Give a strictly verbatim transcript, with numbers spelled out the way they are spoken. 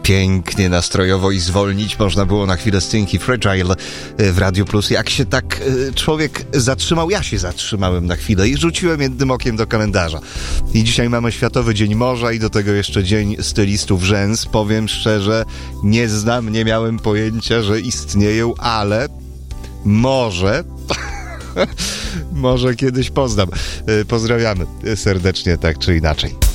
pięknie, nastrojowo i zwolnić można było na chwilę z Thinky Fragile w Radiu Plus. Jak się tak człowiek zatrzymał, ja się zatrzymałem na chwilę i rzuciłem jednym okiem do kalendarza. I dzisiaj mamy Światowy Dzień Morza i do tego jeszcze Dzień Stylistów Rzęs. Powiem szczerze, nie znam, nie miałem pojęcia, że istnieją, ale może... może kiedyś poznam. Pozdrawiamy serdecznie, tak czy inaczej.